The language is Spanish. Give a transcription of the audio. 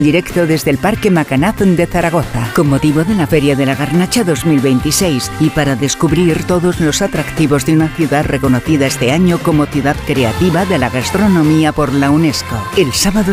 Directo desde el Parque Macanaz de Zaragoza, con motivo de la Feria de la Garnacha 2026 y para descubrir todos los atractivos de una ciudad reconocida este año como ciudad creativa de la gastronomía por la UNESCO. El sábado